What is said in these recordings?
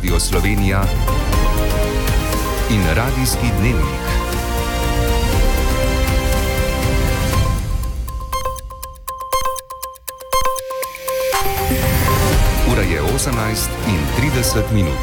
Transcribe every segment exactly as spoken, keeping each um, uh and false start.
Radio Slovenija in Radijski dnevnik. Ura je osemnajst in trideset minut.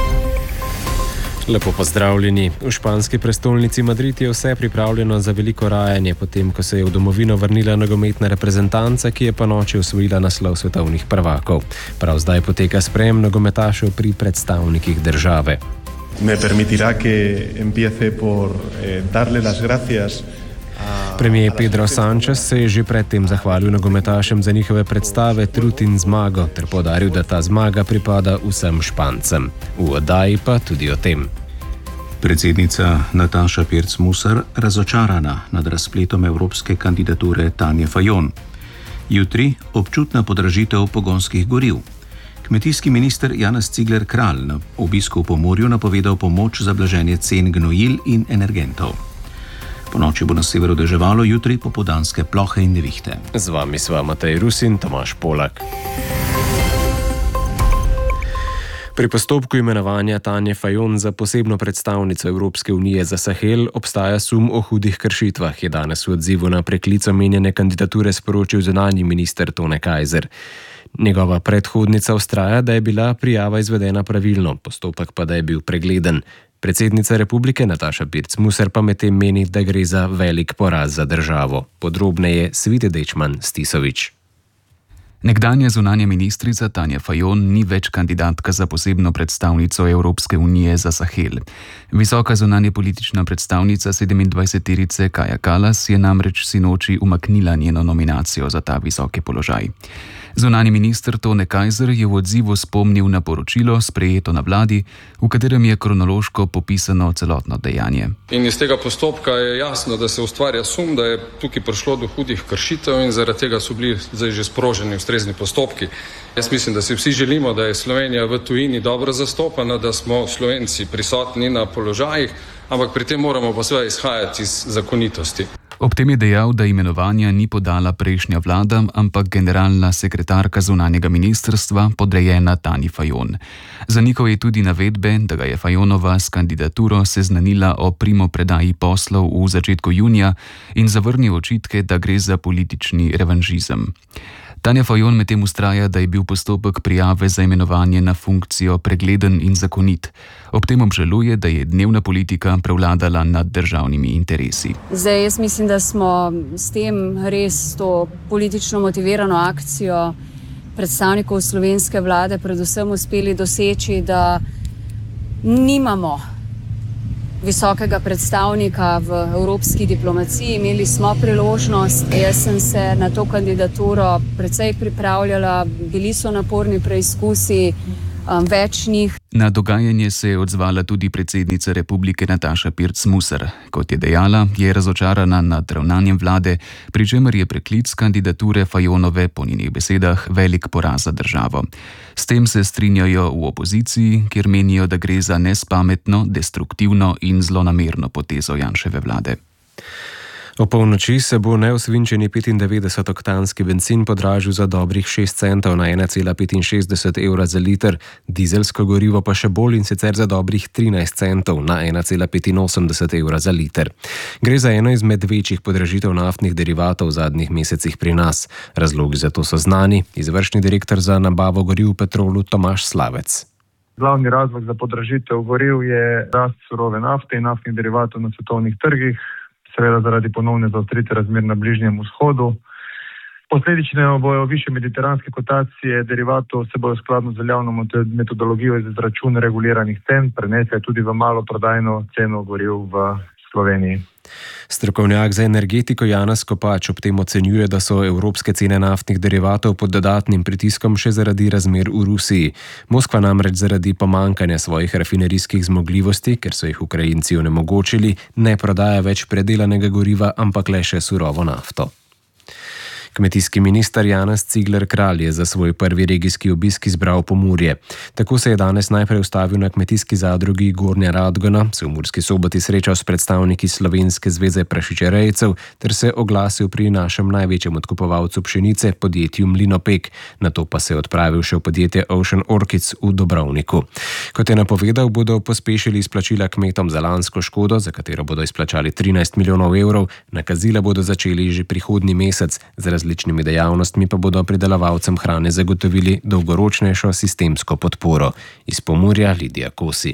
Lepo pozdravljeni. V španski prestolnici Madrid je vse pripravljeno za veliko rajanje, potem ko se je v domovino vrnila nogometna reprezentanca, ki je po noči osvojila naslov svetovnih prvakov. Prav zdaj poteka sprejem nogometašev pri predstavnikih države. Me permitirá que empiece por eh, darle las gracias. Premijer Pedro Sánchez se je že predtem zahvalil nogometašem za njihove predstave, trud in zmago ter poudaril, da ta zmaga pripada vsem Špancem. V oddaji pa tudi o tem. Predsednica Nataša Pirc Musar razočarana nad razpletom evropske kandidature Tanje Fajon. Jutri občutna podražitev pogonskih goriv. Kmetijski minister Janez Cigler Kralj na obisku v Pomurju napovedal pomoč za blaženje cen gnojil in energentov. Po noči bo na severu deževalo, jutri popoldanske plohe in nevihte. Z vami sva Matej Rus in Tomaž Polak. Pri postopku imenovanja Tanje Fajon za posebno predstavnico Evropske unije za Sahel obstaja sum o hudih kršitvah, je danes v odzivu na preklic omenjene kandidature sporočil zunanji minister Tone Kajzer. Njegova predhodnica vztraja, da je bila prijava izvedena pravilno, postopek pa da je bil pregleden. Predsednica republike Nataša Pirc Musar pa medtem meni, da gre za velik poraz za državo. Podrobneje Svite Dečman Stisović. Nekdanja zunanja ministrica Tanja Fajon ni več kandidatka za posebno predstavnico Evropske unije za Sahel. Visoka zunanja politična predstavnica sedemindvajseterice Kaja Kallas je namreč sinoči umaknila njeno nominacijo za ta visoki položaj. Zunanji minister Tone Kajzer je v odzivu spomnil na poročilo, sprejeto na vladi, v katerem je kronološko popisano celotno dejanje. In iz tega postopka je jasno, da se ustvarja sum, da je tukaj prišlo do hudih kršitev in zaradi tega so bili zdaj že sproženi ustrezni postopki. Jaz mislim, da si vsi želimo, da je Slovenija v tujini dobro zastopana, da smo Slovenci prisotni na položajih, ampak pri tem moramo pa seveda izhajati iz zakonitosti. Ob tem je dejal, da imenovanja ni podala prejšnja vlada, ampak generalna sekretarka zunanjega ministrstva, podrejena Tanji Fajon. Zanikal je tudi navedbe, da ga je Fajonova s kandidaturo seznanila o primopredaji poslov v začetku junija in zavrnil očitke, da gre za politični revanžizem. Tanja Fajon medtem vztraja, da je bil postopek prijave za imenovanje na funkcijo pregleden in zakonit. Ob tem obžaluje, da je dnevna politika prevladala nad državnimi interesi. Zdaj, jaz mislim, da smo s tem res to politično motivirano akcijo predstavnikov slovenske vlade predvsem uspeli doseči, da nimamo visokega predstavnika v evropski diplomaciji. Imeli smo priložnost, jaz sem se na to kandidaturo precej pripravljala, bili so naporni preizkusi, um, več njih. Na dogajanje se je odzvala tudi predsednica republike Nataša Pirc Musar. Kot je dejala, je razočarana nad ravnanjem vlade, pri čemer je preklic kandidature Fajonove po njenih besedah velik poraz za državo. S tem se strinjajo v opoziciji, kjer menijo, da gre za nespametno, destruktivno in zlonamerno potezo Janševe vlade. O polnoči se bo neosvinčeni petindevetdesetoktanski bencin podražil za dobrih šest centov na ena cela petinšestdeset evra za liter, dizelsko gorivo pa še bolj in sicer za dobrih trinajst centov na ena cela petinosemdeset evra za liter. Gre za eno izmed večjih podražitev naftnih derivatov v zadnjih mesecih pri nas. Razlogi za to so znani. Izvršni direktor za nabavo goriv v Petrolu Tomaž Slavec. Glavni razlog za podražitev goriv je rast surove nafte in naftnih derivatov na svetovnih trgih, seveda zaradi ponovne zaostritve razmer na Bližnjem vzhodu. Posledično bojo više mediteranske kotacije derivatov se bojo skladno z veljavno metodologijo izračuna reguliranih cen prenesle tudi v maloprodajno ceno goriv v Sloveniji. Strokovnjak za energetiko Janez Kopač ob tem ocenjuje, da so evropske cene naftnih derivatov pod dodatnim pritiskom še zaradi razmer v Rusiji. Moskva namreč zaradi pomankanja svojih rafinerijskih zmogljivosti, ker so jih Ukrajinci onemogočili, ne prodaja več predelanega goriva, ampak le še surovo nafto. Kmetijski minister Janez Cigler Kralj je za svoj prvi regijski obisk izbral Pomurje. Tako se je danes najprej ustavil na kmetijski zadrugi Gornja Radgona, se v Murski Soboti srečal s predstavniki Slovenske zveze prašičerejcev ter se oglasil pri našem največjem odkupovalcu pšenice, podjetju Mlinopek. Nato pa se je odpravil še v podjetje Ocean Orchids v Dobrovniku. Kot je napovedal, bodo pospešili izplačila kmetom za lansko škodo, za katero bodo izplačali trinajst milijonov evrov. Nakazila bodo začeli že prihodnji mesec, z različnimi dejavnostmi pa bodo pridelovalcem hrane zagotovili dolgoročnejšo sistemsko podporo. Iz Pomurja Lidija Kosi.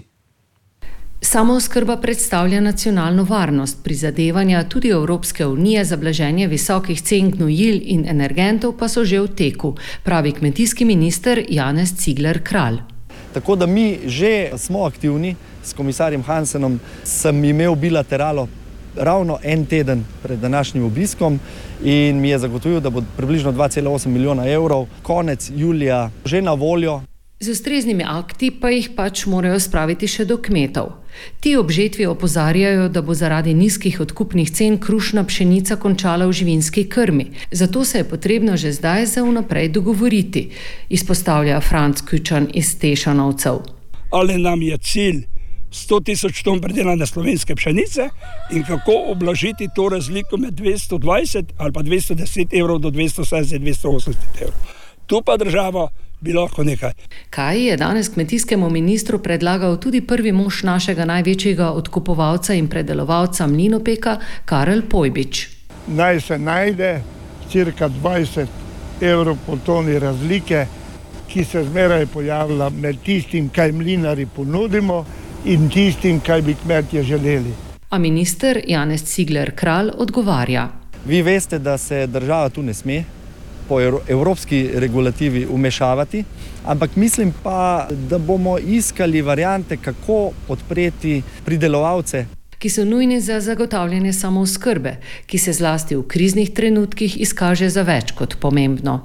Samooskrba predstavlja nacionalno varnost, prizadevanja tudi Evropske unije za blaženje visokih cen gnojil in energentov pa so že v teku, pravi kmetijski minister Janez Cigler Kralj. Tako da mi že smo aktivni. S komisarjem Hansenom sem imel bilateralo ravno en teden pred današnjim obiskom in mi je zagotovil, da bo približno dva cela osem milijona evrov konec julija že na voljo. Z ustreznimi akti pa jih pač morajo spraviti še do kmetov. Ti ob žetvi opozarjajo, da bo zaradi nizkih odkupnih cen krušna pšenica končala v živinski krmi. Zato se je potrebno že zdaj za vnaprej dogovoriti, izpostavlja Franc Kučan iz Tešanovcev. Ali nam je cilj sto tisoč ton predelane slovenske pšenice in kako oblažiti to razliko med dvesto dvajset ali pa dvesto deset evrov do dvesto sedemdeset do dvesto osemdeset evrov. Tu pa država bi lahko nekaj. Kaj je danes kmetijskemu ministru predlagal tudi prvi mož našega največjega odkupovalca in predelovalca Mlinopeka, Karel Pojbič. Naj se najde cirka dvajset evrov po toni razlike, ki se zmeraj pojavlja med tistim, kaj mlinari ponudimo in tistim, kaj bi kmetje želeli. A minister Janez Cigler Kralj odgovarja. Vi veste, da se država tu ne sme po evropski regulativi umešavati, ampak mislim pa, da bomo iskali variante, kako podpreti pridelovalce, ki so nujni za zagotavljanje samooskrbe, ki se zlasti v kriznih trenutkih izkaže za več kot pomembno.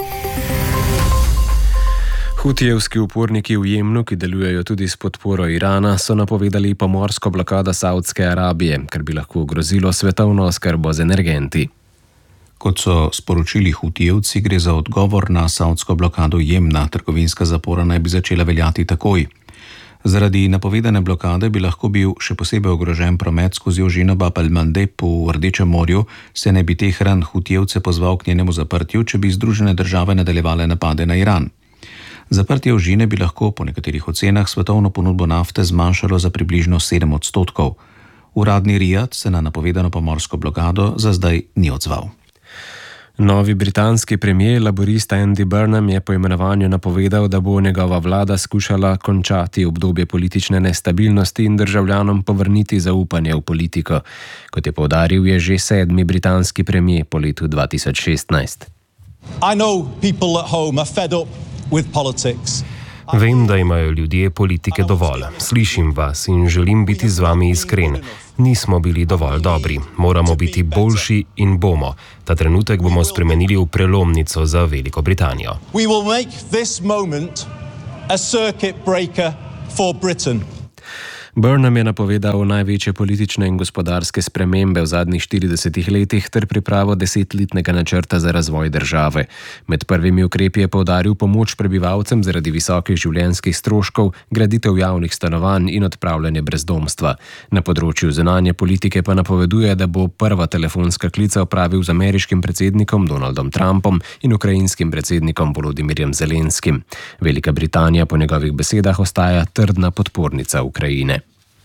Hutijevski uporniki v Jemnu, ki delujejo tudi s podporo Irana, so napovedali pomorsko blokado Saudske Arabije, kar bi lahko ogrozilo svetovno oskrbo z energenti. Kot so sporočili Hutijevci, gre za odgovor na saudsko blokado Jemna. Trgovinska zapora naj bi začela veljati takoj. Zaradi napovedane blokade bi lahko bil še posebej ogrožen promet skozi ožino Bab el-Mandeb v Rdečem morju, se ne bi Tehran Hutijevce pozval k njenemu zaprtju, če bi Združene države nadaljevale napade na Iran. Zaprtje ožine bi lahko po nekaterih ocenah svetovno ponudbo nafte zmanjšalo za približno sedem odstotkov. Uradni Rijad se na napovedano pomorsko blokado za zdaj ni odzval. Novi britanski premier laborista Andy Burnham je po imenovanju napovedal, da bo njegova vlada skušala končati obdobje politične nestabilnosti in državljanom povrniti zaupanje v politiko. Kot je poudaril, je že sedmi britanski premier po letu dva tisoč šestnajst. I know people at home are fed up with politics. Vem, da imajo ljudje politike dovolj. Slišim vas in želim biti z vami iskren. Nismo bili dovolj dobri. Moramo biti boljši in bomo. Ta trenutek bomo spremenili v prelomnico za Veliko Britanijo. We will make this moment a circuit breaker for Britain. Burnham je napovedal največje politične in gospodarske spremembe v zadnjih štiridesetih letih ter pripravo desetletnega načrta za razvoj države. Med prvimi ukrepi je poudaril pomoč prebivalcem zaradi visokih življenjskih stroškov, graditev javnih stanovanj in odpravljanje brezdomstva. Na področju zunanje politike pa napoveduje, da bo prva telefonska klica opravil z ameriškim predsednikom Donaldom Trumpom in ukrajinskim predsednikom Volodimirjem Zelenskim. Velika Britanija po njegovih besedah ostaja trdna podpornica Ukrajine.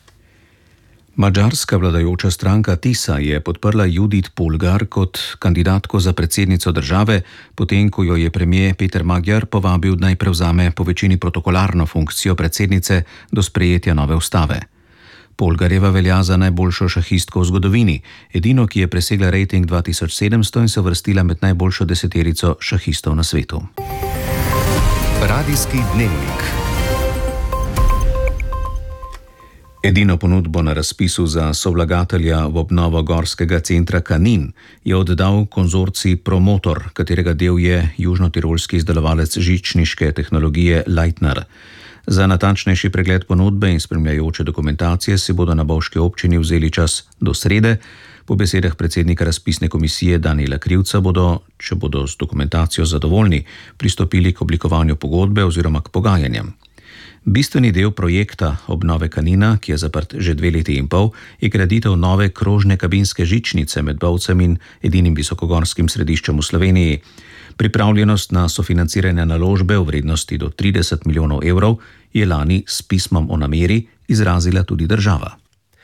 Madžarska vladajoča stranka Tisa je podprla Judith Polgar kot kandidatko za predsednico države, potem ko jo je premier Peter Magyar povabil, naj prevzame po večini protokolarno funkcijo predsednice do sprejetja nove ustave. Polgarjeva velja za najboljšo šahistko v zgodovini, edino, ki je presegla rejting dva tisoč sedemsto in se uvrstila med najboljšo deseterico šahistov na svetu. Radijski dnevnik. Edino ponudbo na razpisu za sovlagatelja v obnovo gorskega centra Kanin je oddal konzorcij Promotor, katerega del je južnotirolski izdelovalec žičniške tehnologije Leitner. Za natančnejši pregled ponudbe in spremljajoče dokumentacije si bodo na bovški občini vzeli čas do srede. Po besedah predsednika razpisne komisije Danila Krivca bodo, če bodo z dokumentacijo zadovoljni, pristopili k oblikovanju pogodbe oziroma k pogajanjem. Bistveni del projekta obnove Kanina, ki je zaprt že dve leti in pol, je graditev nove krožne kabinske žičnice med Bovcem in edinim visokogorskim središčem v Sloveniji. Pripravljenost na sofinanciranje naložbe v vrednosti do trideset milijonov evrov je lani s pismom o nameri izrazila tudi država.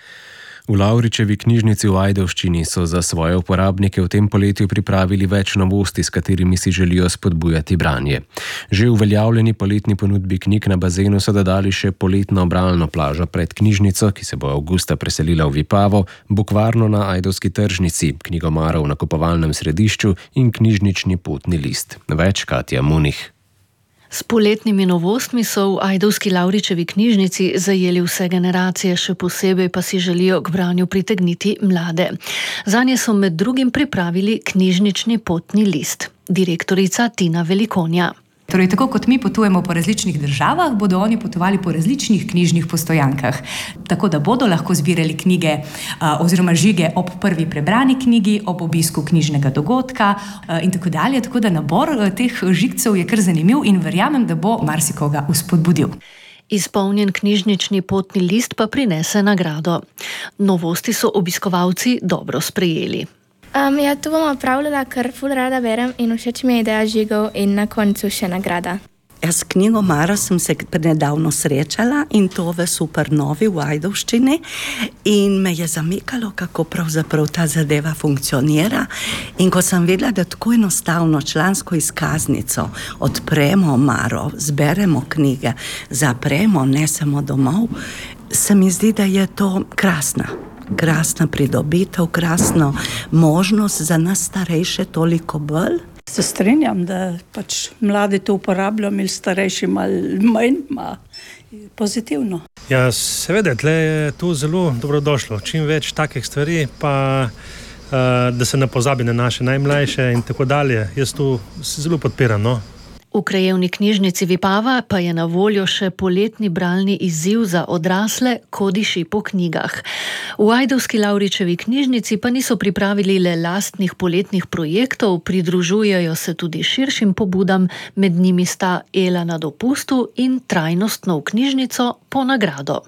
V Lavričevi knjižnici v Ajdovščini so za svoje uporabnike v tem poletju pripravili več novosti, s katerimi si želijo spodbujati branje. Že v uveljavljeni poletni ponudbi knjig na bazenu so dodali še poletno bralno plažo pred knjižnico, ki se bo avgusta preselila v Vipavo, bukvarno na Ajdovski tržnici, knjigomaro v nakupovalnem središču in knjižnični potni list. Več Katja Munih. S poletnimi novostmi so v Ajdovski Lavričevi knjižnici zajeli vse generacije, še posebej pa si želijo k branju pritegniti mlade. Zanje so med drugim pripravili knjižnični potni list. Direktorica Tina Velikonja. Torej, tako kot mi potujemo po različnih državah, bodo oni potovali po različnih knjižnih postojankah. Tako da bodo lahko zbirali knjige a, oziroma žige ob prvi prebrani knjigi, ob obisku knjižnega dogodka a, in tako dalje. Tako da nabor a, teh žigcev je kar zanimiv in verjamem, da bo marsikoga vzpodbudil. Izpolnjen knjižnični potni list pa prinese nagrado. Novosti so obiskovalci dobro sprejeli. Um, ja, to bom opravljala, ker ful rada berem in všeč mi je ideja žigov in na koncu še nagrada. S knjigomaro sem se nedavno srečala in to v Supernovi v Ajdovščini in me je zamikalo, kako pravzaprav ta zadeva funkcionira. In ko sem vedela, da tako enostavno člansko izkaznico odpremo omaro, zberemo knjige, zapremo, nesemo domov, se mi zdi, da je to krasna. Krasna pridobitev, krasna možnost za nas starejše toliko bolj. Se strinjam, da pač mladi to uporabljajo, mi starejši malo manj, ma pozitivno. Ja, seveda, tle je to zelo dobrodošlo. Čim več takih stvari, pa uh, da se ne pozabi na naše najmlajše in tako dalje. Jaz to zelo podpiram, no. V krajevni knjižnici Vipava pa je na voljo še poletni bralni izziv za odrasle Ko diši po knjigah. V Ajdovski Lavričevi knjižnici pa niso pripravili le lastnih poletnih projektov, pridružujejo se tudi širšim pobudam, med njimi sta Ela na dopustu in Trajnostno v knjižnico po nagrado.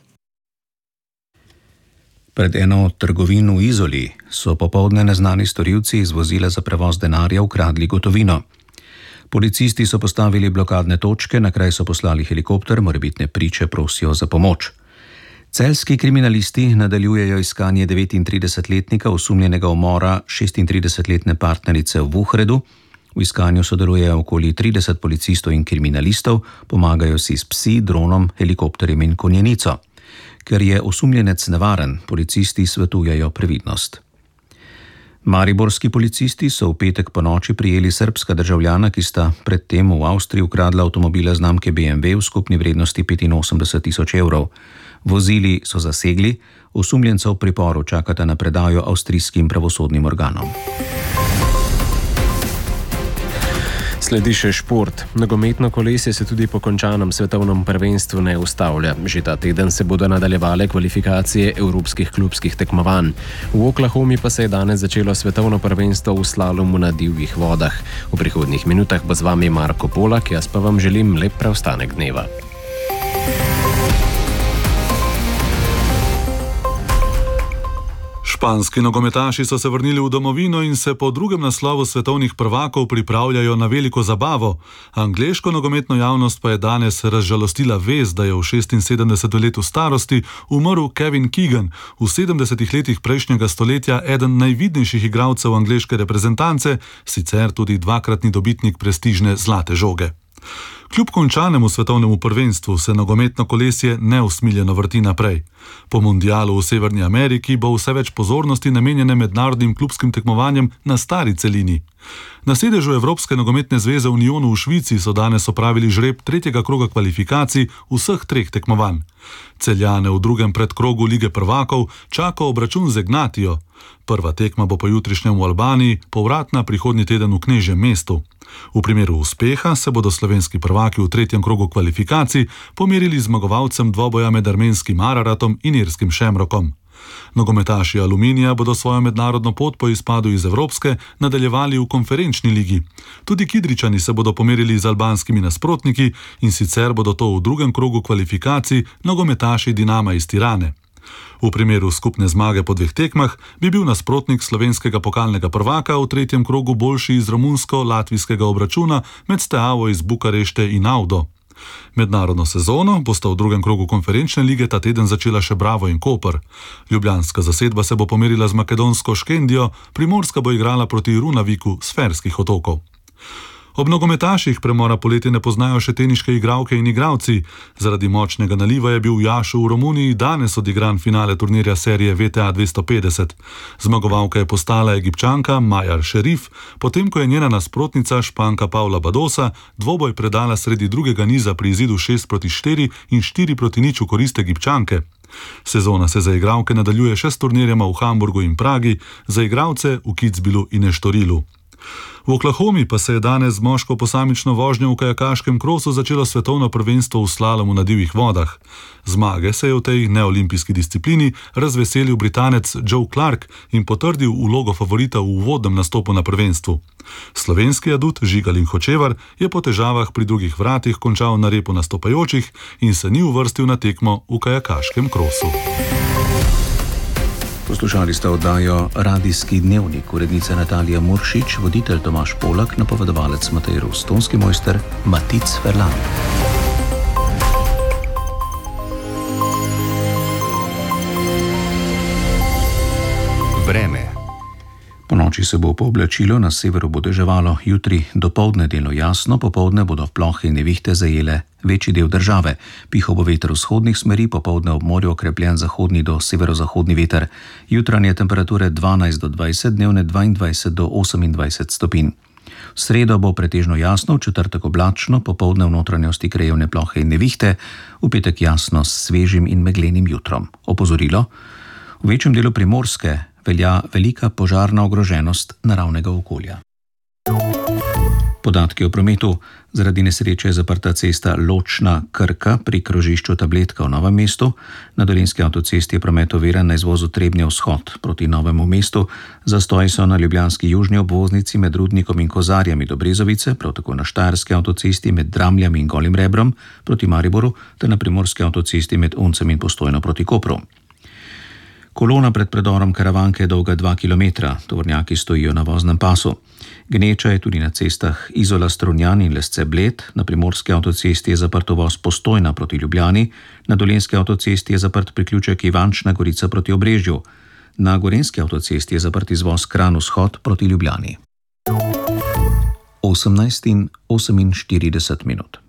Pred eno od trgovin v Izoli so popoldne neznani storilci iz vozila za prevoz denarja ukradli gotovino. Policisti so postavili blokadne točke, na kraj so poslali helikopter, morebitne priče prosijo za pomoč. Celjski kriminalisti nadaljujejo iskanje devetintridesetletnika osumljenega umora šestintridesetletne partnerice v Vuhredu. V iskanju sodelujejo okoli trideset policistov in kriminalistov, pomagajo si s psi, dronom, helikopterjem in konjenico. Ker je osumljenec nevaren, policisti svetujejo previdnost. Mariborski policisti so v petek po noči prijeli srbska državljana, ki sta predtem v Avstriji ukradla avtomobila znamke B M W v skupni vrednosti petinosemdeset tisoč evrov. Vozili so zasegli, osumljenca v priporu čakata na predajo avstrijskim pravosodnim organom. Sledi še šport. Nogometno kolesje se tudi po končanem svetovnem prvenstvu ne ustavlja. Že ta teden se bodo nadaljevale kvalifikacije evropskih klubskih tekmovanj. V Oklahomi pa se je danes začelo svetovno prvenstvo v slalomu na divjih vodah. V prihodnjih minutah bo z vami Marko Polak, jaz pa vam želim lep preostanek dneva. Španski nogometaši so se vrnili v domovino in se po drugem naslovu svetovnih prvakov pripravljajo na veliko zabavo. Angleško nogometno javnost pa je danes razžalostila vest, da je v šestinsedemdesetem letu starosti umrl Kevin Keegan, v sedemdesetih letih prejšnjega stoletja eden najvidnejših igralcev angleške reprezentance, sicer tudi dvakratni dobitnik prestižne zlate žoge. Kljub končanemu svetovnemu prvenstvu se nogometno kolesje neusmiljeno vrti naprej. Po mundialu v Severni Ameriki bo vse več pozornosti namenjene mednarodnim klubskim tekmovanjem na stari celini. Na sedežu Evropske nogometne zveze v Unionu v Švici so danes opravili žreb tretjega kroga kvalifikacij vseh treh tekmovanj. Celjane v drugem predkrogu Lige prvakov čaka obračun z Ignatijo. Prva tekma bo po jutrišnjem v Albaniji, povratna prihodnji teden v Knežjem mestu. V primeru uspeha se bodo slovenski prvaki v tretjem krogu kvalifikacij pomerili z zmagovalcem dvoboja med armenskim Araratom in irskim Šemrokom. Nogometaši Aluminija bodo svojo mednarodno pot po izpadu iz Evropske nadaljevali v konferenčni ligi. Tudi Kidričani se bodo pomerili z albanskimi nasprotniki in sicer bodo to v drugem krogu kvalifikacij nogometaši Dinama iz Tirane. V primeru skupne zmage po dveh tekmah bi bil nasprotnik slovenskega pokalnega prvaka v tretjem krogu boljši iz romunsko-latvijskega obračuna med Steavo iz Bukarešte in Audo. Mednarodno sezono bosta v drugem krogu konferenčne lige ta teden začela še Bravo in Koper. Ljubljanska zasedba se bo pomerila z makedonsko Škendijo, Primorska bo igrala proti Runaviku s Ferskih otokov. Ob nogometaših premora poleti ne poznajo še teniške igralke in igralci. Zaradi močnega naliva je bil v Jašu v Romuniji danes odigran finale turnirja serije V T A dvesto petdeset. Zmagovalka je postala Egipčanka Majar Šerif, potem ko je njena nasprotnica Španka Pavla Badosa dvoboj predala sredi drugega niza pri izidu šest proti štiri in štiri proti nič v korist Egipčanke. Sezona se za igralke nadaljuje še s turnirjema v Hamburgu in Pragi, za igralce v Kitzbühelu in Eštorilu. V Oklahomi pa se je danes z moško posamično vožnjo v kajakaškem krosu začelo svetovno prvenstvo v slalomu na divjih vodah. Zmage se je v tej neolimpijski disciplini razveselil Britanec Joe Clark in potrdil vlogo favorita v uvodnem nastopu na prvenstvu. Slovenski adut Žigalin Hočevar je po težavah pri drugih vratih končal na repu nastopajočih in se ni uvrstil na tekmo v kajakaškem krosu. Poslušali ste oddajo Radijski dnevnik, urednica Natalija Muršič, voditelj Tomaž Polak, napovedovalec Matej Rus, tonski mojster Matic Ferlan. Vreme. Po noči se bo pooblačilo, na severu bo deževalo, jutri dopoldne delno jasno, popoldne bodo plohe in nevihte zajele večji del države. Pihal bo veter vzhodnih smeri, popoldne ob morju okrepljen zahodni do severozahodni veter. Jutranje temperature dvanajst do dvajset, dnevne dvaindvajset do osemindvajset stopinj. V sredo bo pretežno jasno, v četrtek oblačno, popoldne v notranjosti krajevne plohe in nevihte, v petek jasno s svežim in meglenim jutrom. Opozorilo: v večjem delu Primorske velja velika požarna ogroženost naravnega okolja. Podatki o prometu. Zaradi nesreče je zaprta cesta Ločna-Krka pri krožišču Tabletka v Novem mestu. Na Dolenjski avtocesti je promet oviran na izvozu Trebnje-Vzhod proti Novemu mestu. Zastoji so na ljubljanski južni obvoznici med Rudnikom in Kozarjami do Brezovice, prav tako na Štajerski avtocesti med Dramljami in Golim Rebrom proti Mariboru ter na Primorski avtocesti med Uncem in Postojno proti Kopru. Kolona pred predorom Karavanke je dolga dva kilometra, tovornjaki stojijo na voznem pasu. Gneča je tudi na cestah Izola Strunjan in Lesce Bled, na Primorski avtocesti je zaprt voz Postojna proti Ljubljani, na Dolenjski avtocesti je zaprt priključek Ivančna Gorica proti Obrežju, na Gorenjski avtocesti je zaprt izvoz Kranj Vzhod proti Ljubljani. osemnajst in oseminštirideset minut.